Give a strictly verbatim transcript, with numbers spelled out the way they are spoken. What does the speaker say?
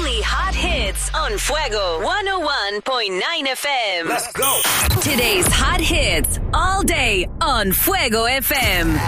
Only hot hits on Fuego one oh one point nine F M. Let's go. Today's hot hits all day on Fuego F M.